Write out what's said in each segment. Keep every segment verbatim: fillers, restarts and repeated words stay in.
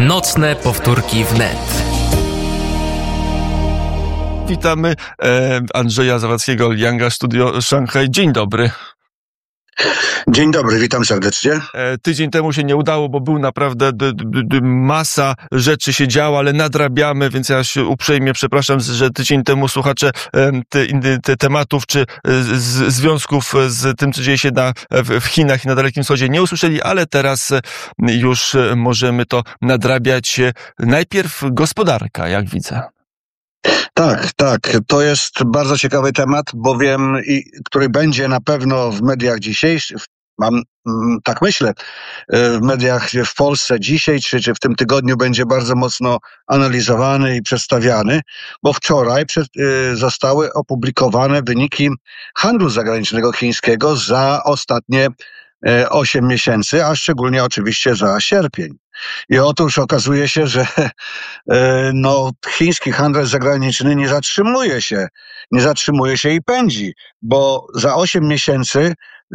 Nocne powtórki wnet. Witamy e, Andrzeja Zawadzkiego, Lianga Studio Szanghaj. Dzień dobry. Dzień dobry, witam serdecznie. E, tydzień temu się nie udało, bo był naprawdę d, d, d, masa rzeczy się działo, ale nadrabiamy, więc ja się uprzejmie przepraszam, że tydzień temu słuchacze e, te, te tematów czy z, związków z tym, co dzieje się na, w, w Chinach i na Dalekim Wschodzie nie usłyszeli, ale teraz już możemy to nadrabiać. Najpierw gospodarka, jak widzę. Tak, tak. To jest bardzo ciekawy temat, bowiem i, który będzie na pewno w mediach dzisiejszych, mam, tak myślę, w mediach w Polsce dzisiaj, czy, czy w tym tygodniu będzie bardzo mocno analizowany i przedstawiany, bo wczoraj przed, zostały opublikowane wyniki handlu zagranicznego chińskiego za ostatnie osiem miesięcy, a szczególnie oczywiście za sierpień. I otóż okazuje się, że no, chiński handel zagraniczny nie zatrzymuje się, nie zatrzymuje się i pędzi, bo za osiem miesięcy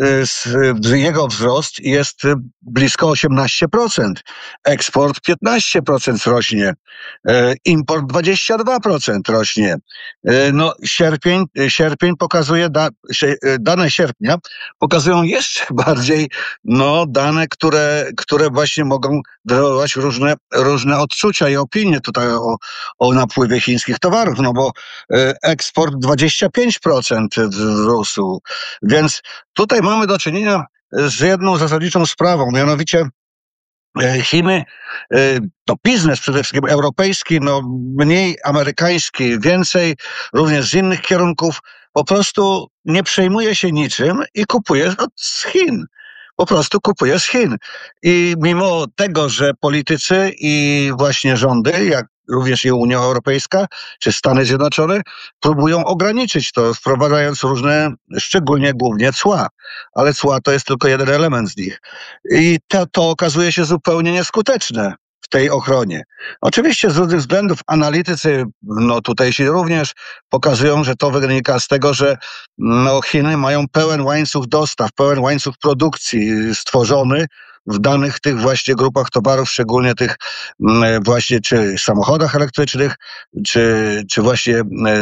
jego wzrost jest blisko osiemnaście procent. Eksport piętnaście procent rośnie, import dwadzieścia dwa procent rośnie. No, sierpień, sierpień pokazuje, da, dane sierpnia pokazują jeszcze bardziej no, dane, które, które właśnie mogą wywoływać różne, różne odczucia i opinie tutaj o, o napływie chińskich towarów, no bo eksport dwadzieścia pięć procent wzrósł, więc tutaj mamy do czynienia z jedną zasadniczą sprawą, mianowicie Chiny, to biznes przede wszystkim europejski, no mniej amerykański, więcej również z innych kierunków, po prostu nie przejmuje się niczym i kupuje z Chin. Po prostu kupuje z Chin. I mimo tego, że politycy i właśnie rządy, jak również i Unia Europejska, czy Stany Zjednoczone, próbują ograniczyć to, wprowadzając różne, szczególnie głównie cła. Ale cła to jest tylko jeden element z nich. I to, to okazuje się zupełnie nieskuteczne w tej ochronie. Oczywiście z różnych względów analitycy, no tutejsi również pokazują, że to wynika z tego, że no, Chiny mają pełen łańcuch dostaw, pełen łańcuch produkcji stworzony w danych tych właśnie grupach towarów, szczególnie tych właśnie czy samochodach elektrycznych, czy, czy właśnie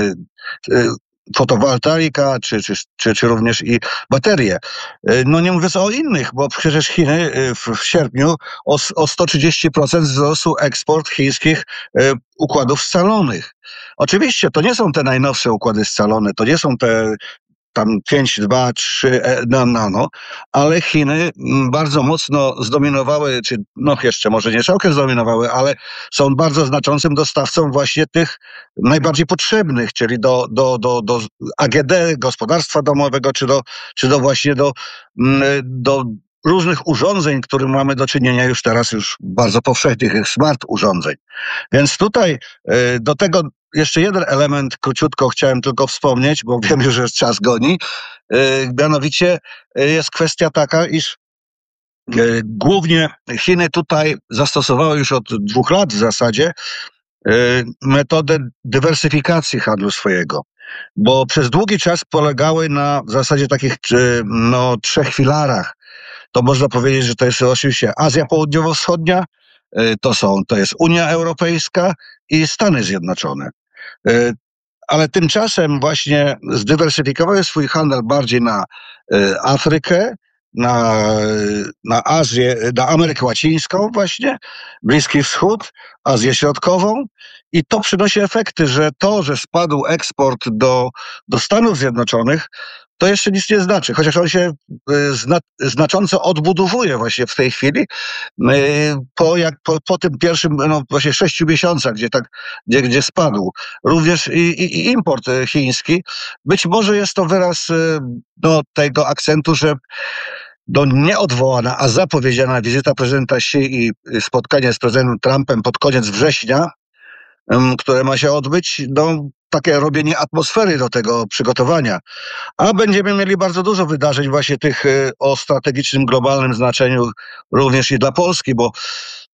fotowoltaika, czy, czy, czy, czy również i baterie. No nie mówiąc o innych, bo przecież Chiny w, w sierpniu o, o sto trzydzieści procent wzrósł eksport chińskich układów scalonych. Oczywiście to nie są te najnowsze układy scalone, to nie są te tam pięć, dwa, trzy nano, ale Chiny bardzo mocno zdominowały, czy no jeszcze może nie całkiem zdominowały, ale są bardzo znaczącym dostawcą właśnie tych najbardziej potrzebnych, czyli do, do, do, do A G D, gospodarstwa domowego, czy do, czy do właśnie do, do różnych urządzeń, którym mamy do czynienia już teraz, już bardzo powszechnych, smart urządzeń. Więc tutaj do tego jeszcze jeden element, króciutko chciałem tylko wspomnieć, bo wiem już, że czas goni. Mianowicie jest kwestia taka, iż głównie Chiny tutaj zastosowały już od dwóch lat w zasadzie metodę dywersyfikacji handlu swojego, bo przez długi czas polegały na w zasadzie takich no, trzech filarach. To można powiedzieć, że to jest oczywiście Azja Południowo-Wschodnia, to są, to jest Unia Europejska i Stany Zjednoczone. Ale tymczasem właśnie zdywersyfikowały swój handel bardziej na Afrykę, na, na Azję, na Amerykę Łacińską właśnie, Bliski Wschód, Azję Środkową i to przynosi efekty, że to, że spadł eksport do, do Stanów Zjednoczonych, to jeszcze nic nie znaczy, chociaż on się zna, znacząco odbudowuje właśnie w tej chwili po, jak, po, po tym pierwszym no, właśnie sześciu miesiącach, gdzie tak, gdzie, gdzie spadł. Również i, i, i import chiński. Być może jest to wyraz no, tego akcentu, że do nieodwołana, a zapowiedziana wizyta prezydenta Xi i spotkanie z prezydentem Trumpem pod koniec września, które ma się odbyć, no takie robienie atmosfery do tego przygotowania. A będziemy mieli bardzo dużo wydarzeń właśnie tych o strategicznym, globalnym znaczeniu również i dla Polski, bo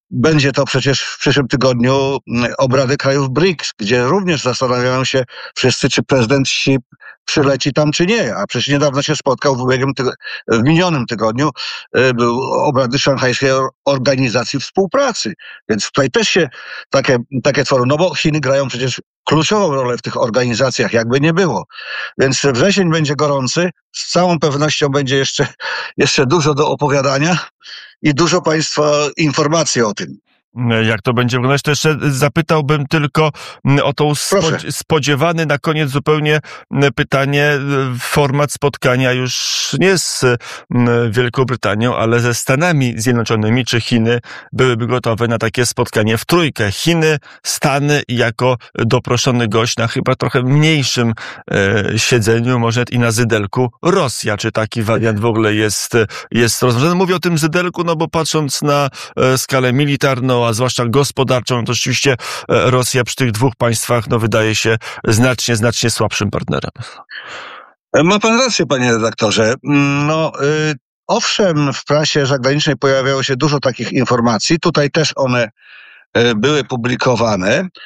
będzie to przecież w przyszłym tygodniu obrady krajów B R I C S, gdzie również zastanawiają się wszyscy, czy prezydent Xi przyleci tam, czy nie. A przecież niedawno się spotkał w, ubiegłym tygo- w minionym tygodniu, y, był obrady Szanghajskiej Or- Organizacji Współpracy. Więc tutaj też się takie, takie tworzą, no bo Chiny grają przecież kluczową rolę w tych organizacjach, jakby nie było. Więc wrzesień będzie gorący, z całą pewnością będzie jeszcze, jeszcze dużo do opowiadania i dużo Państwa informacji o tym. Jak to będzie wyglądać, to jeszcze zapytałbym tylko o tą Proszę. spo- spodziewany na koniec zupełnie pytanie, format spotkania już nie z Wielką Brytanią, ale ze Stanami Zjednoczonymi. Czy Chiny byłyby gotowe na takie spotkanie w trójkę? Chiny, Stany jako doproszony gość na chyba trochę mniejszym e, siedzeniu, może nawet i na zydelku Rosja. Czy taki wariant w ogóle jest, jest rozważany? Mówię o tym zydelku, no bo patrząc na e, skalę militarną, a zwłaszcza gospodarczą, to rzeczywiście Rosja przy tych dwóch państwach no, wydaje się znacznie, znacznie słabszym partnerem. Ma pan rację, panie redaktorze. No, y, owszem, w prasie zagranicznej pojawiało się dużo takich informacji. Tutaj też one y, były publikowane.